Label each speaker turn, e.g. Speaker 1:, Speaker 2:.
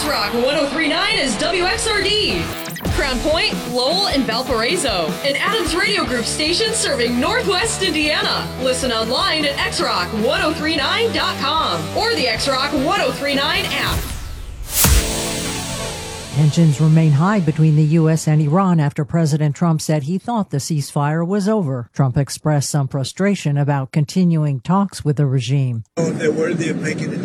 Speaker 1: X-Rock 103.9 is WXRD. Crown Point, Lowell, and Valparaiso. An Adams Radio Group station serving Northwest Indiana. Listen online at xrock1039.com or the X-Rock 1039 app.
Speaker 2: Tensions remain high between the U.S. and Iran after President Trump said he thought the ceasefire was over. Trump expressed some frustration about continuing talks with the regime.
Speaker 3: If they're worthy of making a